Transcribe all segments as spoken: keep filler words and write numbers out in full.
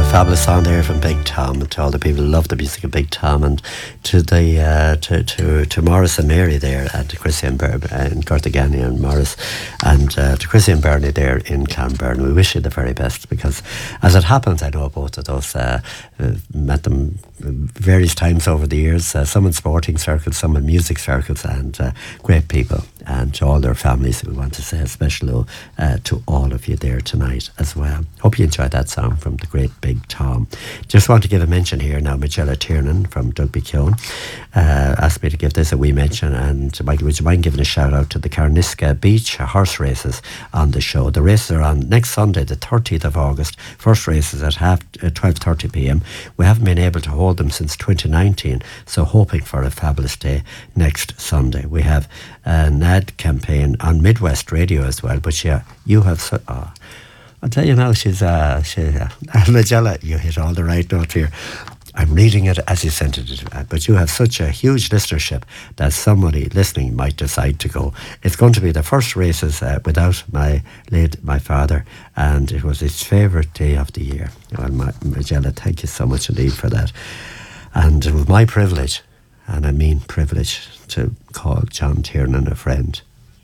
Fabulous song there from Big Tom, and to all the people who love the music of Big Tom, and to the uh, to, to to Morris and Mary there, and to Chrissy and Ber- and Garthagani and Morris, and uh, to Chrissy and Bernie there in Clonberne. We wish you the very best, because as it happens, I know both of those. Uh, uh, met them various times over the years, uh, some in sporting circles, some in music circles, and uh, great people. And to all their families, we want to say a special hello uh, to all of you there tonight as well. Hope you enjoyed that song from the great Big Tom. Just want to give a mention here now. Magella Tiernan from Dugby Keown uh, asked me to give this a wee mention, and Michael, would you mind giving a shout out to the Carniska Beach horse races on the show? The races are on next Sunday, the thirtieth of August. First races at half uh, twelve thirty p.m. We haven't been able to hold them since twenty nineteen, so hoping for a fabulous day next Sunday. We have an ad campaign on Midwest Radio as well, but yeah, you have so, oh, I'll tell you now, she's uh, she, uh, Magella, you hit all the right notes here. I'm reading it as you sent it, but you have such a huge listenership that somebody listening might decide to go. It's going to be the first races uh, without my late my father, and it was his favourite day of the year. Well, my, Magella, thank you so much indeed for that. And it was my privilege, and I mean privilege, to call John Tiernan a friend.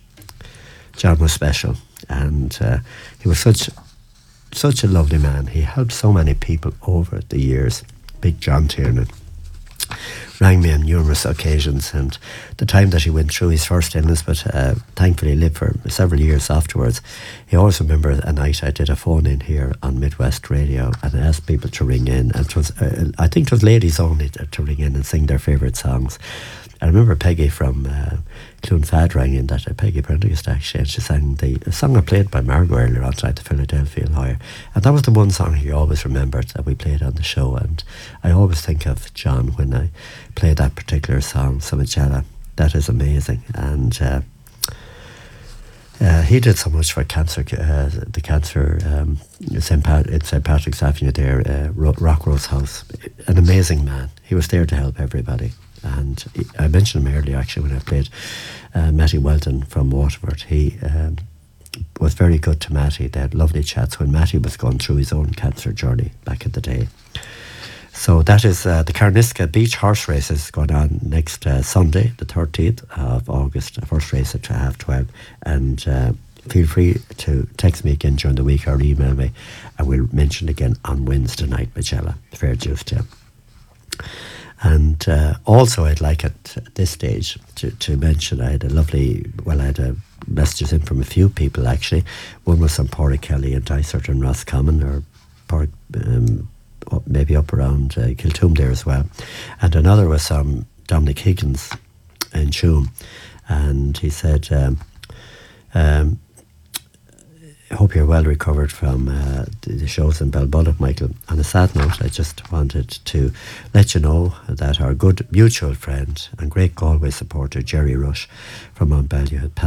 John was special, and uh, he was such such a lovely man. He helped so many people over the years. Big John Tiernan rang me on numerous occasions, and the time that he went through his first illness, but uh, thankfully lived for several years afterwards. He always remembered a night I did a phone in here on Midwest Radio, and I asked people to ring in, and it was uh, I think it was ladies only to, to ring in and sing their favourite songs. I remember Peggy from uh, Clonfad rang in, that uh, Peggy Prendergast actually, and she sang the a song I played by Margot earlier on tonight, the Philadelphia Lawyer, and that was the one song he always remembered that we played on the show. And I always think of John when I play that particular song. So Magella, that is amazing. And uh, uh, he did so much for cancer, uh, the cancer um, Saint Pat- at Saint Patrick's Avenue there, uh, Ro- Rockrose House. An amazing man. He was there to help everybody. And I mentioned him earlier actually when I played uh, Matty Welton from Waterford. He um, was very good to Matty. They had lovely chats when Matty was going through his own cancer journey back in the day. So that is uh, the Carniska Beach horse races going on next uh, Sunday, the thirteenth of August. First race at half twelve. And uh, feel free to text me again during the week or email me, and we'll mention again on Wednesday night, Magella. Fair dues to you. And uh, also I'd like at this stage to, to mention I had a lovely, well I had a messages in from a few people actually. One was from Porrick Kelly and Dysart and Roscommon, or Porrick, um, maybe up around uh, Kiltoom there as well. And another was from Dominic Higgins in Tuam, and he said, um, um, I hope you're well recovered from uh, the shows in Balbulloch, Michael. On a sad note, I just wanted to let you know that our good mutual friend and great Galway supporter, Jerry Rush from Mount Balliol, had passed